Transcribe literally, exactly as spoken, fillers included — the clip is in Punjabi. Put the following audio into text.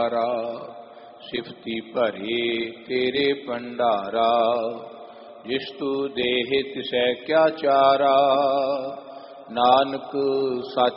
ਪਿਆਰਾ। ਸਿਫਤੀ ਭਰੇ ਤੇਰੇ ਭੰਡਾਰਾ, ਜਿਸ ਤੂ ਦੇਹ ਤਿਸੈ ਕਿਆ ਚਾਰਾ। ਨਾਨਕ ਸੱਚ